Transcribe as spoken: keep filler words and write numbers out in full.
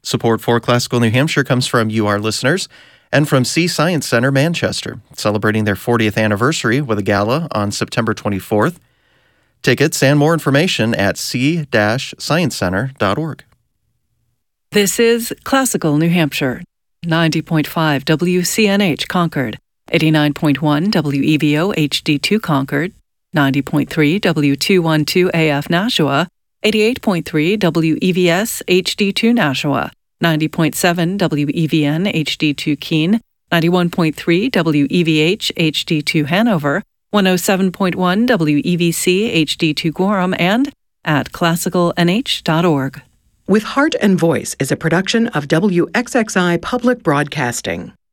Support for Classical New Hampshire comes from you, our listeners, and from Sea Science Center, Manchester, celebrating their fortieth anniversary with a gala on September twenty-fourth. Tickets and more information at sea science center dot org. This is Classical New Hampshire, ninety point five W C N H Concord, eighty-nine point one W E V O H D two Concord, ninety point three W two twelve A F Nashua, eighty-eight point three W E V S H D two Nashua, ninety point seven W E V N H D two Keene, ninety-one point three W E V H H D two Hanover, one oh seven point one W E V C H D two Gorham, and at classical n h dot org. With Heart and Voice is a production of W X X I Public Broadcasting.